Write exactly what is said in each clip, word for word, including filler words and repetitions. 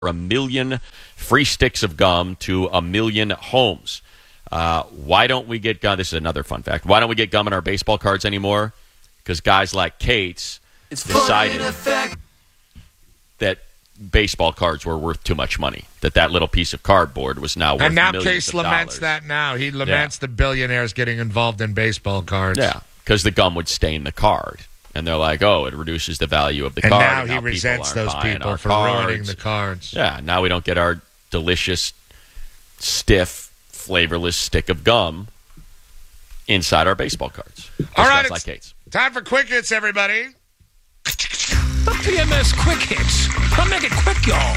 a million free sticks of gum to a million homes. Uh, why don't we get gum? This is another fun fact. Why don't we get gum in our baseball cards anymore? Because guys like Cates it's decided that baseball cards were worth too much money, that that little piece of cardboard was now worth and now millions Case of laments dollars. that now. He laments Yeah. the billionaires getting involved in baseball cards. Yeah, because the gum would stain the card. And they're like, oh, it reduces the value of the and card. now and he now resents people those buying people our for cards. ruining the cards. Yeah, now we don't get our delicious, stiff, flavorless stick of gum inside our baseball cards. All right, like it's Cates. time for Quick Hits, everybody. The P M S Quick Hits. I'll make it quick, y'all.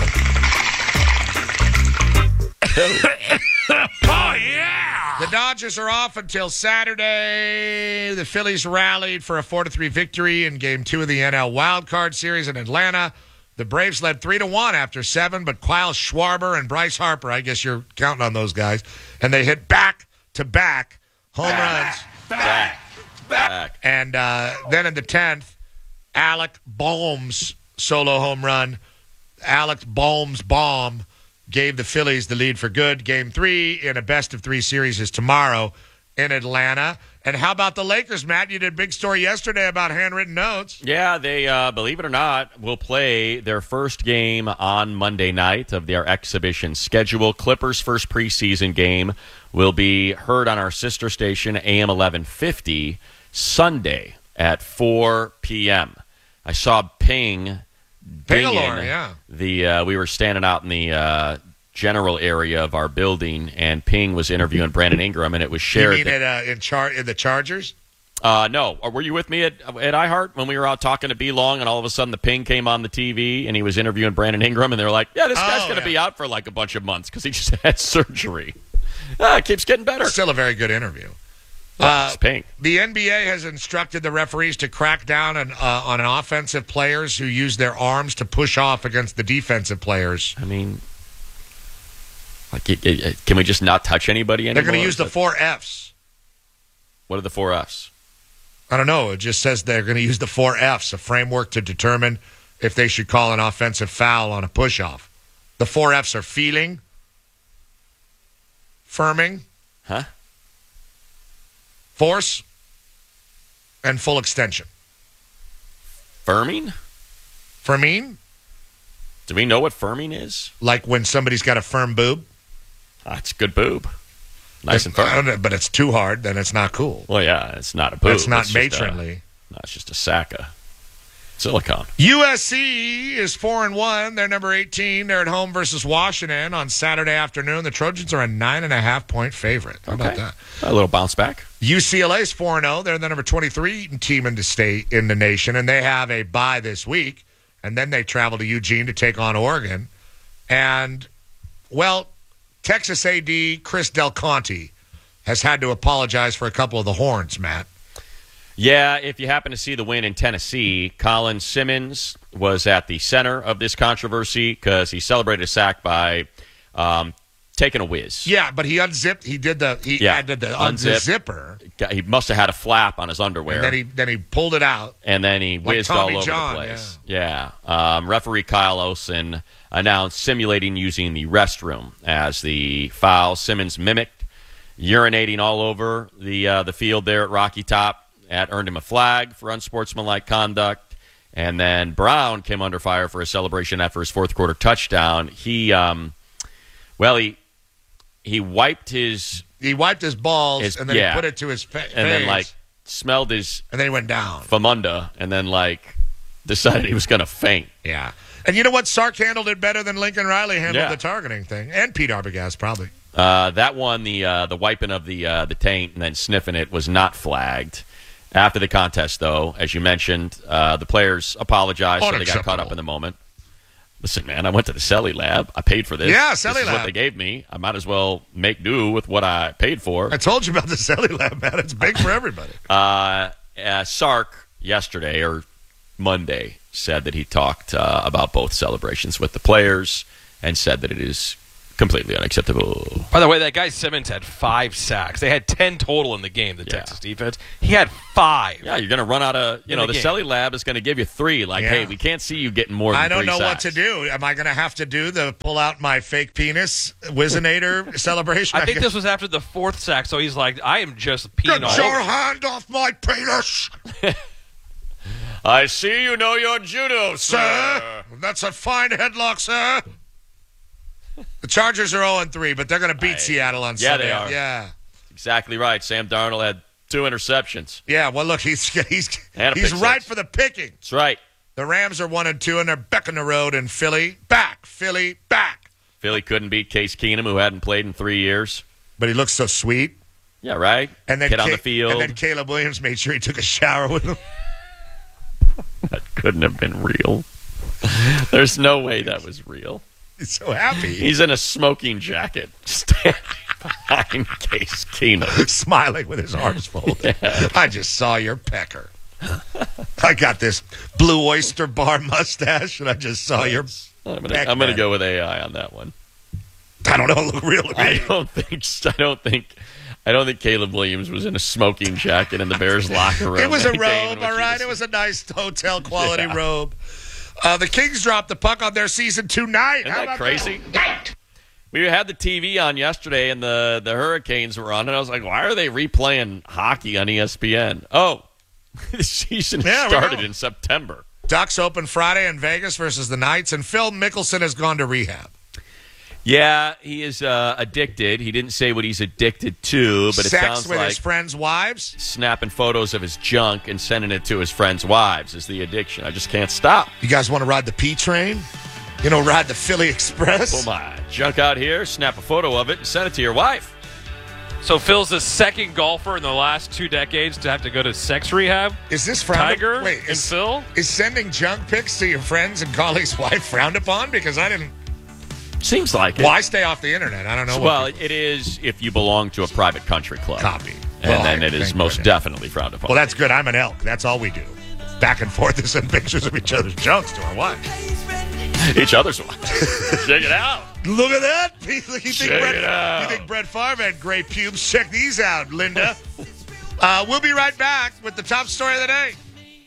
Oh, yeah. The Dodgers are off until Saturday. The Phillies rallied for a four to three victory in Game two of the N L Wild Card Series in Atlanta. The Braves led three to one after seven, but Kyle Schwarber and Bryce Harper, I guess you're counting on those guys, and they hit back-to-back home runs. Back. Back. And uh, then in the tenth, Alec Boehm's solo home run, Alec Boehm's bomb, gave the Phillies the lead for good. Game three in a best-of-three series is tomorrow in Atlanta. And how about the Lakers, Matt? You did a big story yesterday about handwritten notes. Yeah, they, uh, believe it or not, will play their first game on Monday night of their exhibition schedule. Clippers' first preseason game will be heard on our sister station, A M eleven fifty, Sunday at four p.m. I saw Ping dinging Pingalore, yeah. the. Uh, we were standing out in the uh, general area of our building, and Ping was interviewing Brandon Ingram, and it was You shared. mean that, at, uh, in, char- in the Chargers? uh, no, were you with me at at iHeart when we were out talking to B Long, and all of a sudden the Ping came on the T V, and he was interviewing Brandon Ingram, and they were like, "Yeah, this guy's Oh, going to yeah. be out for like a bunch of months because he just had surgery." Ah, it keeps getting better. Still a very good interview. Uh, it's Ping. The N B A has instructed the referees to crack down on, uh, on offensive players who use their arms to push off against the defensive players. I mean, like, it, it, can we just not touch anybody anymore? They're going to use the Is that- four Fs. What are the four Fs? I don't know. It just says they're going to use the four Fs, a framework to determine if they should call an offensive foul on a push-off. The four Fs are feeling, firming, Huh? force, and full extension. Firming? Firming, Do we know what firming is? like when somebody's got a firm boob. Ah, it's a good boob. Nice and I firm. don't know, but it's too hard, then it's not cool. Well, yeah, it's not a boob. It's not just a- matronly. no, it's just a sack of silicone. U S C is four and one. They're number eighteen. They're at home versus Washington on Saturday afternoon. The Trojans are a nine and a half point favorite. How about that? A little bounce back. U C L A is four and zero. They're the number twenty-three team in the state in the nation, and they have a bye this week. And then they travel to Eugene to take on Oregon. And well, Texas A D Chris Del Conte has had to apologize for a couple of the horns, Matt. Yeah, if you happen to see the win in Tennessee, Colin Simmons was at the center of this controversy because he celebrated a sack by um, taking a whiz. Yeah, but he unzipped. He did the. He Yeah, added the, the unzip. zipper, He must have had a flap on his underwear. and then he then he pulled it out. and then he whizzed Tommy all over John, the place. Yeah. Um, referee Kyle Olsen announced simulating using the restroom as the foul. Simmons mimicked urinating all over the uh, the field there at Rocky Top. That earned him a flag for unsportsmanlike conduct. And then Brown came under fire for a celebration after his fourth quarter touchdown. He, um, well, he he wiped his He wiped his balls His- and then yeah. he put it to his fa- face, and then like smelled his and then he went down. famunda, and then like decided he was going to faint. Yeah, and you know what? Sark handled it better than Lincoln Riley handled Yeah. the targeting thing, and Pete Arbogast probably. Uh, that one, the uh, the wiping of the uh, the taint and then sniffing it was not flagged. After the contest, though, as you mentioned, uh, the players apologized, so they got caught up in the moment. Listen, man, I went to the Celly lab. I paid for this. Yeah, This Celly is what lab. they gave me. I might as well make do with what I paid for. I told you about the Celly lab, man. It's big for everybody. Uh, uh, Sark yesterday or Monday said that he talked uh, about both celebrations with the players and said that it is Completely unacceptable. By the way, that guy Simmons had five sacks. They had ten total in the game, the Yeah. Texas defense. He had five. Yeah, you're going to run out of, you In know, the the game. Celly Lab is going to give you three. Like, Yeah. hey, we can't see you getting more than I don't three know what sacks. to do. Am I going to have to do the pull out my fake penis Wizinator celebration? I think guess- this was after the fourth sack, so he's like, I am just peeing Get all your over. hand off my penis, I see you know your judo, sir. sir. That's a fine headlock, sir. The Chargers are oh and three, but they're going to beat I- Seattle on yeah, Sunday. they are. Yeah. Exactly right. Sam Darnold had two interceptions. Yeah, well, look, he's he's And a he's pick right six. for the picking. That's right. The Rams are one and two, and they're back on the road in Philly. Back, Philly, back. Philly couldn't beat Case Keenum, who hadn't played in three years. But he looks so sweet. Yeah, right? And then Get on Ca- the field. And then Caleb Williams made sure he took a shower with him. That couldn't have been real. There's no way that was real. He's so happy. He's in a smoking jacket, standing behind Case Keenum. Smiling with his arms folded. I just saw your pecker. I got this blue oyster bar mustache, and I just saw your. I'm gonna, Peck I'm gonna man. go with A I on that one. I don't know. It looked real to I me. don't think. I don't think. I don't think Caleb Williams was in a smoking jacket in the Bears locker room. It was a that day in robe, which all he right. It was a nice hotel quality Yeah. robe. Uh, the Kings dropped the puck on their season two night. Isn't How that about crazy? We had the T V on yesterday, and the, the Hurricanes were on, and I was like, why are they replaying hockey on E S P N? Oh, the season Yeah, we started know. in September. Ducks open Friday in Vegas versus the Knights, and Phil Mickelson has gone to rehab. Yeah, he is uh, addicted. He didn't say what he's addicted to, but it Sex sounds with like his friends' wives. snapping photos of his junk and sending it to his friends' wives is the addiction. I just can't stop. You guys want to ride the P train? You know, ride the Philly Express? Pull my junk out here, snap a photo of it, and send it to your wife. So Phil's the second golfer in the last two decades to have to go to sex rehab. Is this frowned Tiger Wait, and is, Phil? is sending junk pics to your friends and colleagues' wife frowned upon? Because I didn't. Seems like it. Why stay off the internet? I don't know. Well, what it is if you belong to a private country club. copy. And Well, then I- it is thank most goodness. definitely frowned upon. Well, that's good. I'm an elk. That's all we do. Back and forth to send pictures of each other's junks to our wives. Each other's wives. Check it out. Look at that. You think, Check Brett, it out. you think Brett Favre had great pubes? Check these out, Linda. uh, we'll be right back with the top story of the day.